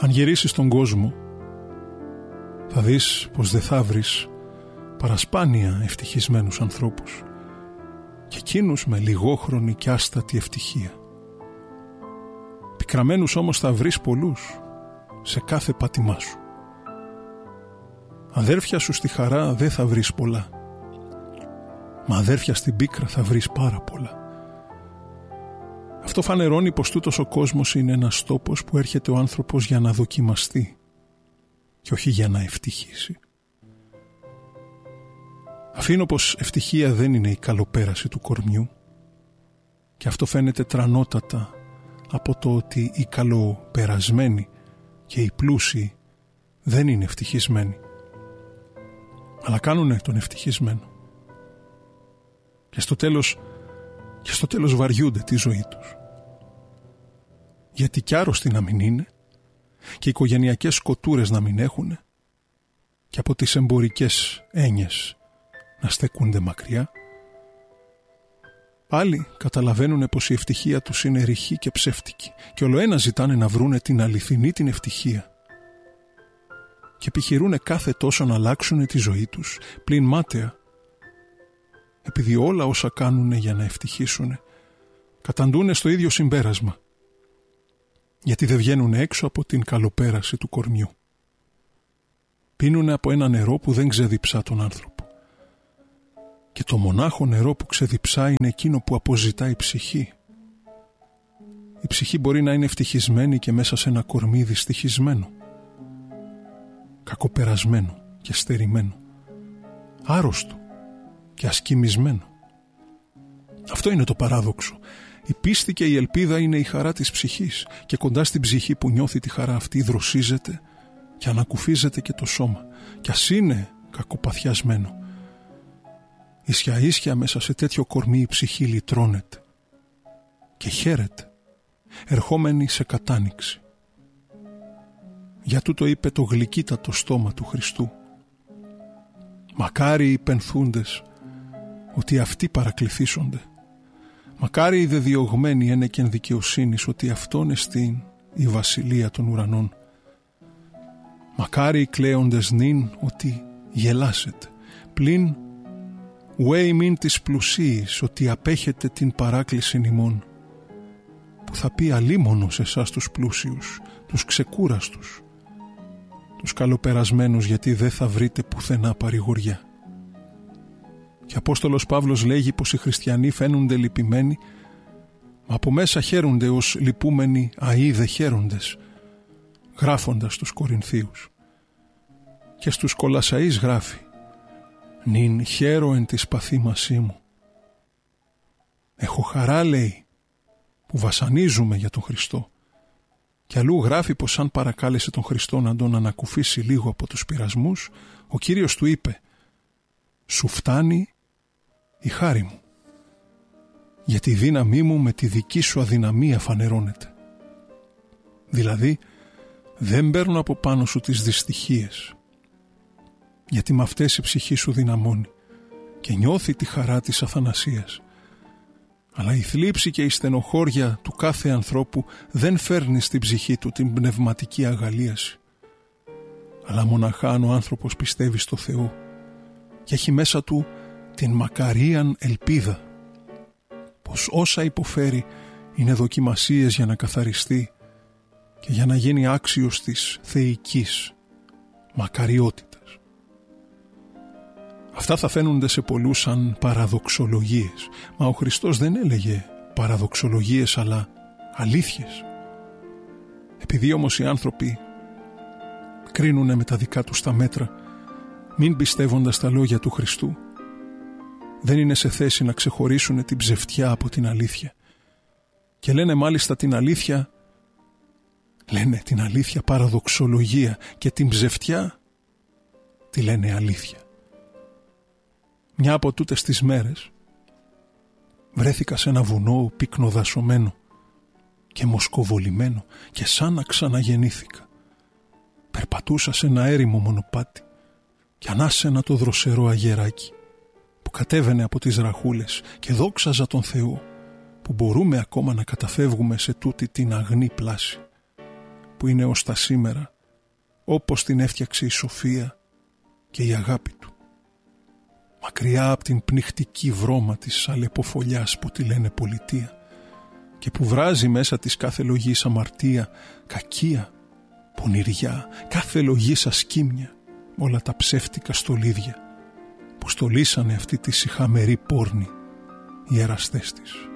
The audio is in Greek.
Αν γυρίσεις τον κόσμο, θα δεις πως δεν θα βρεις παρασπάνια ευτυχισμένους ανθρώπους και εκείνους με λιγόχρονη και άστατη ευτυχία. Πικραμένους όμως θα βρεις πολλούς σε κάθε πάτημά σου. Αδέρφια σου στη χαρά δεν θα βρεις πολλά, μα αδέρφια στην πίκρα θα βρεις πάρα πολλά. Αυτό φανερώνει πως τούτος ο κόσμος είναι ένας τόπος που έρχεται ο άνθρωπος για να δοκιμαστεί και όχι για να ευτυχήσει. Αφήνω πως ευτυχία δεν είναι η καλοπέραση του κορμιού και αυτό φαίνεται τρανότατα από το ότι οι καλοπερασμένοι και οι πλούσιοι δεν είναι ευτυχισμένοι, αλλά κάνουνε τον ευτυχισμένο και στο τέλος βαριούνται τη ζωή τους. Γιατί κι άρρωστοι να μην είναι και οικογενειακές σκοτούρες να μην έχουνε και από τις εμπορικές έννοιες να στέκουνται μακριά. Άλλοι καταλαβαίνουνε πως η ευτυχία τους είναι ρηχή και ψεύτικη και ολοένα ζητάνε να βρούνε την αληθινή την ευτυχία και επιχειρούνε κάθε τόσο να αλλάξουνε τη ζωή τους πλην μάταια, επειδή όλα όσα κάνουνε για να ευτυχήσουνε καταντούνε στο ίδιο συμπέρασμα, γιατί δεν βγαίνουνε έξω από την καλοπέραση του κορμιού. Πίνουνε από ένα νερό που δεν ξεδιψά τον άνθρωπο και το μονάχο νερό που ξεδιψά είναι εκείνο που αποζητά η ψυχή. Η ψυχή μπορεί να είναι ευτυχισμένη και μέσα σε ένα κορμί δυστυχισμένο, κακοπερασμένο και στερημένο, άρρωστο και ασκημισμένο. Αυτό είναι το παράδοξο. Η πίστη και η ελπίδα είναι η χαρά της ψυχής και κοντά στην ψυχή που νιώθει τη χαρά αυτή δροσίζεται και ανακουφίζεται και το σώμα κι ας είναι κακοπαθιασμένο. Ίσια ίσια μέσα σε τέτοιο κορμί η ψυχή λυτρώνεται και χαίρεται, ερχόμενη σε κατάνοιξη. Για τούτο είπε το γλυκύτατο στόμα του Χριστού: μακάρι οι πενθούντες ότι αυτοί παρακληθήσονται, μακάρι οι δεδιωγμένοι ένεκεν δικαιοσύνης ότι αυτόν εστίν η βασιλεία των ουρανών, μακάρι οι κλαίοντες νυν ότι γελάσετε, πλην ουέ ημίν της πλουσίης ότι απέχετε την παράκληση ημών, που θα πει αλίμονο σε εσάς τους πλούσιους, τους ξεκούραστους, τους καλοπερασμένους, γιατί δεν θα βρείτε πουθενά παρηγοριά. Και Απόστολος Παύλος λέγει πως οι χριστιανοί φαίνονται λυπημένοι, μα από μέσα χαίρονται ως λυπούμενοι αίδε χαίροντες, γράφοντας στους Κορινθίους. Και στους Κολασσαείς γράφει: νυν χαίρο εν της παθήμασή μου. Έχω χαρά, λέει, που βασανίζουμε για τον Χριστό. Και αλλού γράφει πως αν παρακάλεσε τον Χριστό να τον ανακουφίσει λίγο από τους πειρασμούς, ο Κύριος του είπε: σου φτάνει η χάρη μου, γιατί η δύναμή μου με τη δική σου αδυναμία φανερώνεται. Δηλαδή δεν παίρνω από πάνω σου τις δυστυχίες, γιατί με αυτές η ψυχή σου δυναμώνει και νιώθει τη χαρά της αθανασίας. Αλλά η θλίψη και η στενοχώρια του κάθε ανθρώπου δεν φέρνει στην ψυχή του την πνευματική αγαλίαση, αλλά μοναχά αν ο άνθρωπος πιστεύει στο Θεό και έχει μέσα του την μακαρίαν ελπίδα πως όσα υποφέρει είναι δοκιμασίες για να καθαριστεί και για να γίνει άξιος της θεϊκής μακαριότητας. Αυτά θα φαίνονται σε πολλούς σαν παραδοξολογίες, μα ο Χριστός δεν έλεγε παραδοξολογίες αλλά αλήθειες. Επειδή όμως οι άνθρωποι κρίνουνε με τα δικά τους τα μέτρα, μην πιστεύοντας τα λόγια του Χριστού, δεν είναι σε θέση να ξεχωρίσουν την ψευτιά από την αλήθεια. Και λένε μάλιστα την αλήθεια παραδοξολογία και την ψευτιά τη λένε αλήθεια. Μια από τούτες τις μέρες βρέθηκα σε ένα βουνό πυκνοδασωμένο και μοσκοβολημένο και σαν να ξαναγεννήθηκα. Περπατούσα σε ένα έρημο μονοπάτι και ανάσαινα το δροσερό αγεράκι που κατέβαινε από τις ραχούλες και δόξαζα τον Θεό που μπορούμε ακόμα να καταφεύγουμε σε τούτη την αγνή πλάση, που είναι ως τα σήμερα, όπως την έφτιαξε η σοφία και η αγάπη του. Μακριά από την πνιχτική βρώμα της αλεποφολιάς που τη λένε πολιτεία και που βράζει μέσα της κάθε λογής αμαρτία, κακία, πονηριά, κάθε λογής ασκήμια, όλα τα ψεύτικα στολίδια που στολίσανε αυτή τη σιχαμερή πόρνη οι εραστές της.